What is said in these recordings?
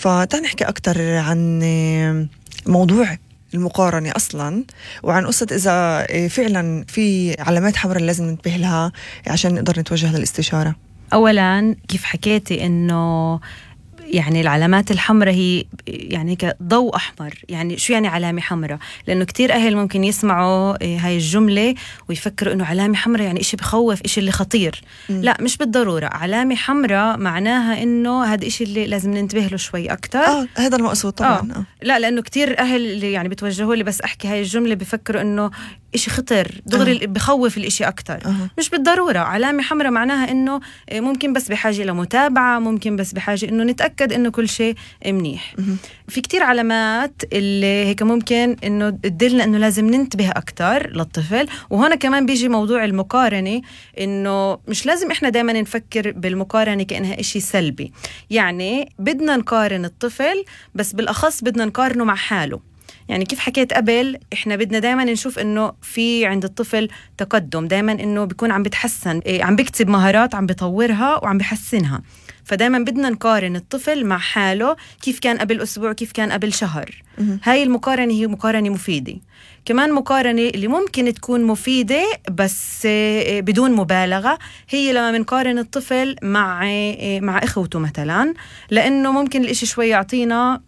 فتعال نحكي أكتر عن موضوع المقارنة أصلا، وعن قصة إذا فعلا في علامات حمراء لازم ننتبه لها عشان نقدر نتوجه للاستشارة. أولا كيف حكيتي إنه يعني العلامات الحمراء هي يعني كضوء أحمر، يعني شو يعني علامة حمراء؟ لأنه كتير أهل ممكن يسمعوا هاي الجملة ويفكروا إنه علامة حمراء يعني إشي بخوف، إشي اللي خطير. لا، مش بالضرورة. علامة حمراء معناها إنه هذا إشي اللي لازم ننتبه له شوي أكتر. هذا المقصود طبعا. لا، لأنه كتير أهل اللي يعني بتوجهوا لي بس أحكي هاي الجملة بفكروا إنه إشي خطر دغري بخوف الإشي أكتر. مش بالضرورة. علامة حمراء معناها إنه ممكن بس بحاجة لمتابعة، ممكن بس بحاجة إنه نتأكد إنه كل شيء منيح. في كتير علامات اللي هيك ممكن إنه تدلنا إنه لازم ننتبه أكتر للطفل. وهنا كمان بيجي موضوع المقارنة، إنه مش لازم إحنا دائما نفكر بالمقارنة كأنها إشي سلبي. يعني بدنا نقارن الطفل، بس بالأخص بدنا نقارنه مع حاله. يعني كيف حكيت قبل، إحنا بدنا دايما نشوف إنه في عند الطفل تقدم، دايما إنه بيكون عم بتحسن، عم بيكتسب مهارات، عم بيطورها وعم بيحسنها. فدايما بدنا نقارن الطفل مع حاله، كيف كان قبل أسبوع، كيف كان قبل شهر. هاي المقارنة هي مقارنة مفيدة. كمان مقارنة اللي ممكن تكون مفيدة بس بدون مبالغة، هي لما منقارن الطفل مع إخوته مثلا، لأنه ممكن الإشي شوي يعطينا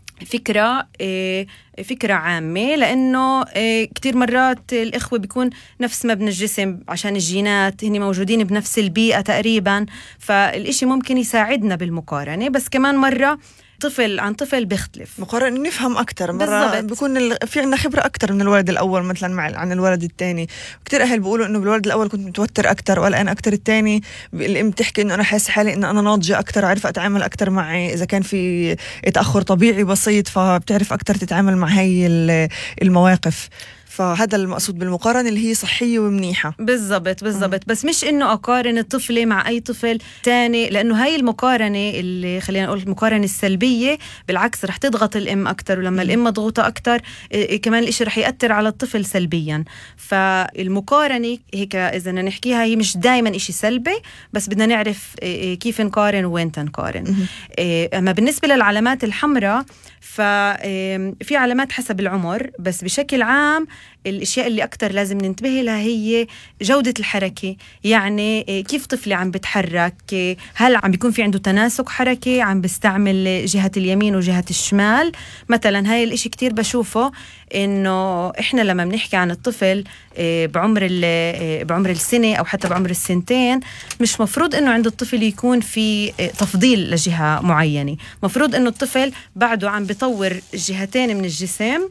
فكرة عامة. لأنه كتير مرات الإخوة بيكون نفس مبنى الجسم عشان الجينات، هني موجودين بنفس البيئة تقريبا، فالإشي ممكن يساعدنا بالمقارنة. بس كمان مرة طفل عن طفل بيختلف، مقارنة نفهم أكتر. مرة بيكون في عنا خبرة أكتر من الولد الأول مثلا عن الولد الثاني. كتير أهل بيقولوا إنه بالولد الأول كنت متوتر أكتر والآن أكتر. الثاني الأم تحكي إنه أنا حاسس حالي إنه أنا ناضجة أكتر، عارفة أتعامل أكتر معي إذا كان في تأخر طبيعي بسيط، فبتعرف أكتر تتعامل مع هاي المواقف. فهذا المقصود بالمقارنة اللي هي صحية ومنيحة. بالضبط. بس مش إنه أقارن الطفل مع أي طفل تاني، لأنه هاي المقارنة اللي خلينا نقول المقارنة السلبية بالعكس رح تضغط الأم أكتر، ولما الأم مضغوطة أكتر كمان الإشي رح يأثر على الطفل سلبيا. فالمقارنة هيك إذا نحكيها هي مش دايما إشي سلبي، بس بدنا نعرف كيف نقارن وين تنقارن. أما بالنسبة للعلامات الحمراء، ففي علامات حسب العمر، بس بشكل عام الاشياء اللي اكتر لازم ننتبه لها هي جودة الحركة. يعني كيف طفلي عم بتحرك، هل عم بيكون في عنده تناسق حركي، عم بستعمل جهة اليمين وجهة الشمال مثلا. هاي الاشي كتير بشوفه انه احنا لما بنحكي عن الطفل بعمر السنة او حتى بعمر السنتين، مش مفروض انه عند الطفل يكون في تفضيل لجهة معينة. مفروض انه الطفل بعده عم بيطور جهتين من الجسم،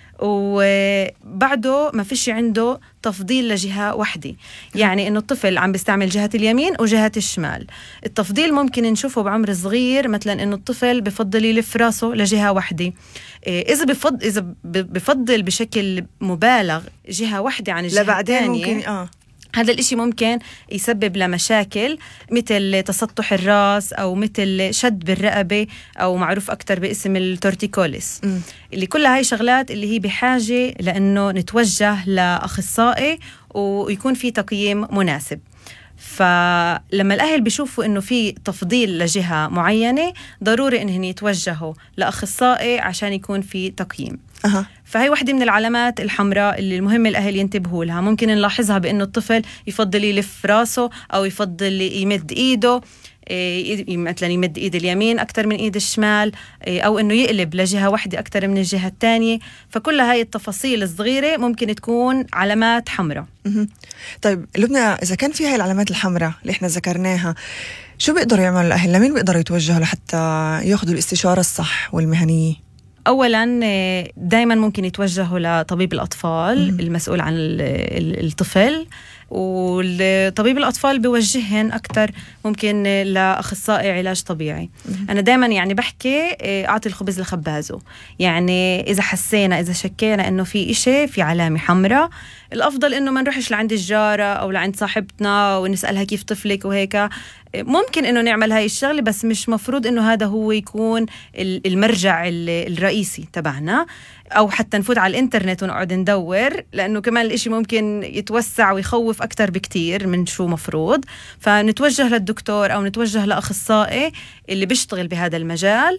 وبعده ما فيش عنده تفضيل لجهة واحدة. يعني إنه الطفل عم بيستعمل جهة اليمين وجهة الشمال. التفضيل ممكن نشوفه بعمر صغير، مثلا إنه الطفل بفضل يلف راسه لجهة واحدة. إذا بفضل بشكل مبالغ جهة واحدة عن الجهة الثانية، ممكن هذا الاشي ممكن يسبب لمشاكل مثل تسطح الراس أو مثل شد بالرقبة، أو معروف أكتر باسم التورتيكوليس. اللي كلها هاي شغلات اللي هي بحاجة لأنه نتوجه لأخصائي ويكون في تقييم مناسب. فلما الأهل بيشوفوا إنه في تفضيل لجهة معينة، ضروري إنهم يتوجهوا لأخصائي عشان يكون في تقييم. فهي واحدة من العلامات الحمراء اللي المهم الأهل ينتبهوا لها. ممكن نلاحظها بأنه الطفل يفضل يلف راسه، أو يفضل يمد إيده، مثلا يمد إيد اليمين أكتر من إيد الشمال، أو إنه يقلب لجهة واحدة أكتر من الجهة الثانية. فكل هاي التفاصيل الصغيرة ممكن تكون علامات حمراء. طيب لبنى، إذا كان في هاي العلامات الحمراء اللي إحنا ذكرناها، شو بيقدروا يعملوا الأهل؟ لمين بيقدروا يتوجهوا لحتى ياخدوا الاستشارة الصح والمهنية؟ أولاً دايماً ممكن يتوجهوا لطبيب الأطفال المسؤول عن الطفل، والطبيب الأطفال بيوجههن أكتر ممكن لأخصائي علاج طبيعي. أنا دايماً يعني بحكي أعطي الخبز لخبازه. يعني إذا حسينا، إذا شكينا إنه في إشي، في علامة حمراء، الأفضل إنه ما نروحش لعند الجارة أو لعند صاحبتنا ونسألها كيف طفلك وهيك. ممكن إنه نعمل هاي الشغلة، بس مش مفروض إنه هذا هو يكون المرجع الرئيسي تبعنا، أو حتى نفوت على الإنترنت ونقعد ندور، لأنه كمان الإشي ممكن يتوسع ويخوف أكتر بكتير من شو مفروض. فنتوجه للدكتور أو نتوجه لأخصائي اللي بيشتغل بهذا المجال